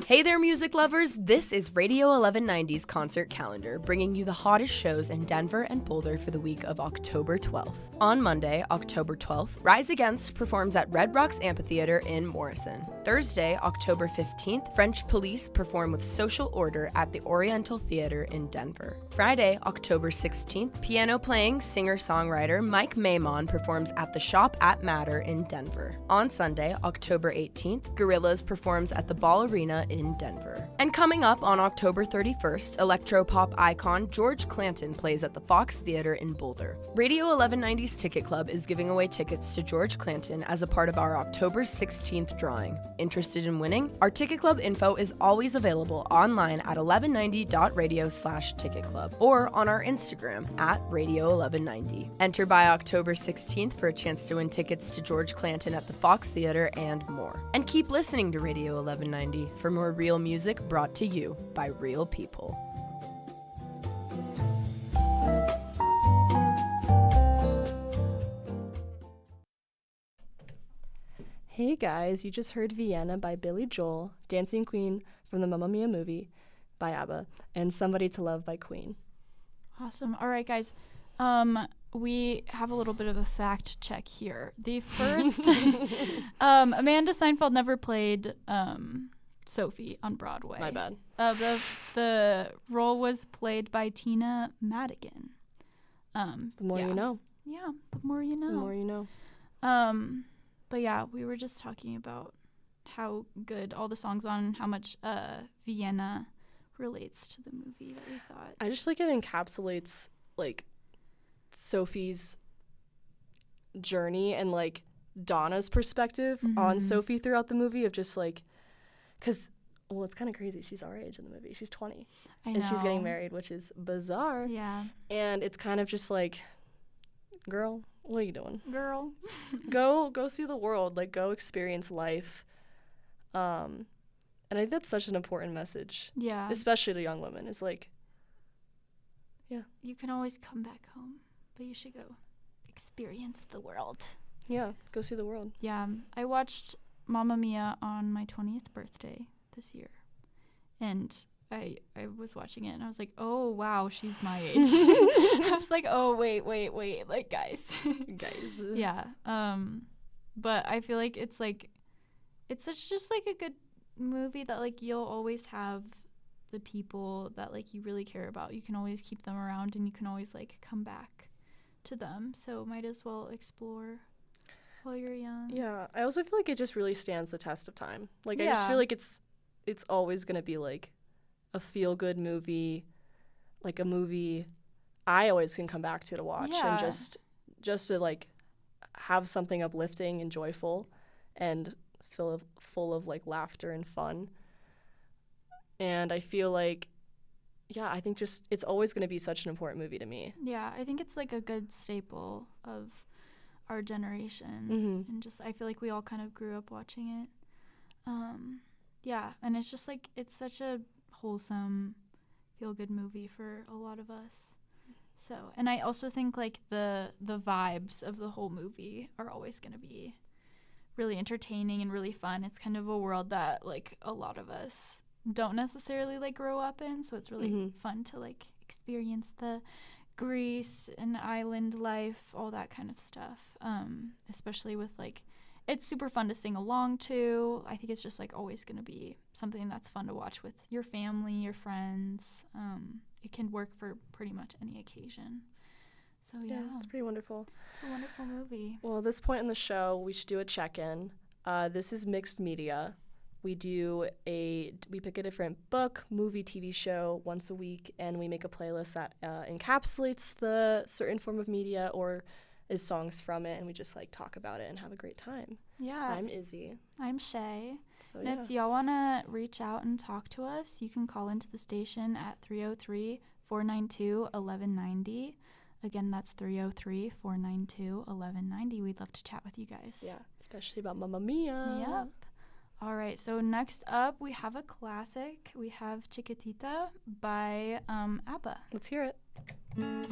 Hey there, music lovers! This is Radio 1190's concert calendar, bringing you the hottest shows in Denver and Boulder for the week of October 12th. On Monday, October 12th, Rise Against performs at Red Rocks Amphitheater in Morrison. Thursday, October 15th, French Police perform with Social Order at the Oriental Theater in Denver. Friday, October 16th, piano-playing singer-songwriter Mike Maimon performs at the Shop at Matter in Denver. On Sunday, October 18th, Gorillaz performs at the Ball Arena in Denver. And coming up on October 31st, electropop icon George Clanton plays at the Fox Theater in Boulder. Radio 1190's Ticket Club is giving away tickets to George Clanton as a part of our October 16th drawing. Interested in winning? Our Ticket Club info is always available online at 1190.radio/ticketclub or on our Instagram at Radio 1190. Enter by October 16th for a chance to win tickets to George Clanton at the Fox Theater and more. And keep listening to Radio 1190 for more real music brought to you by real people. Hey guys, you just heard Vienna by Billy Joel, Dancing Queen from the Mamma Mia movie by ABBA, and Somebody to Love by Queen. Awesome. All right, guys. We have a little bit of a fact check here. The first, Amanda Seinfeld never played Sophie on Broadway. My bad. The role was played by Tina Madigan. The more you know. Yeah, the more you know. The more you know. But yeah, we were just talking about how good all the songs are and how much Vienna relates to the movie that we thought. I just feel like it encapsulates like Sophie's journey and like Donna's perspective on Sophie throughout the movie of just like, because, well, it's kind of crazy. She's our age in the movie. She's 20. I know. And she's getting married, which is bizarre. Yeah. And it's kind of just like, girl, what are you doing? Girl. Go see the world. Like, go experience life. And I think that's such an important message. Yeah. Especially to young women. Is like, yeah. You can always come back home, but you should go experience the world. Yeah, go see the world. Yeah. I watched Mamma Mia on my 20th birthday this year. And I was watching it and I was like, oh, wow, she's my age. I was like, oh, wait, like, guys. Guys. Yeah. But I feel like it's just like a good movie that like you'll always have the people that like you really care about. You can always keep them around and you can always like come back to them. So might as well explore while you're young. Yeah. I also feel like it just really stands the test of time. Like, I just feel like it's always going to be like a feel-good movie, like a movie I always can come back to watch and just to like have something uplifting and joyful and full of like laughter and fun. And I feel like, yeah, I think just it's always going to be such an important movie to me. Yeah, I think it's like a good staple of our generation. And just I feel like we all kind of grew up watching it. Yeah, and it's just like it's such a wholesome, feel-good movie for a lot of us. So, and I also think like the vibes of the whole movie are always going to be really entertaining and really fun. It's kind of a world that like a lot of us don't necessarily like grow up in, so it's really fun to like experience the Greece and island life, all that kind of stuff. Especially with like it's super fun to sing along to. I think it's just like always going to be something that's fun to watch with your family, your friends. It can work for pretty much any occasion. So yeah, it's pretty wonderful. It's a wonderful movie. Well, at this point in the show, we should do a check-in. This is Mixed Media. We pick a different book, movie, TV show once a week, and we make a playlist that encapsulates the certain form of media or is songs from it, and we just like talk about it and have a great time. Yeah. I'm Izzy. I'm Shay. So, and if y'all want to reach out and talk to us, you can call into the station at 303-492-1190. Again, that's 303-492-1190. We'd love to chat with you guys. Yeah, especially about Mamma Mia. Yep. All right, so next up, we have a classic. We have Chiquitita by ABBA. Let's hear it.